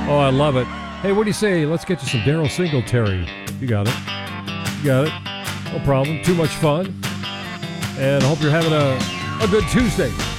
Oh, I love it. Hey, what do you say? Let's get you some Daryl Singletary. You got it. You got it. No problem. Too much fun. And I hope you're having a good Tuesday.